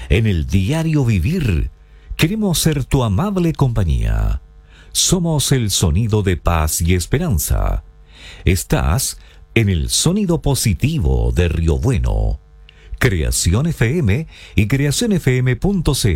En el diario vivir, queremos ser tu amable compañía. Somos el sonido de paz y esperanza. Estás en el sonido positivo de Río Bueno. Creación FM y creacionfm.cl.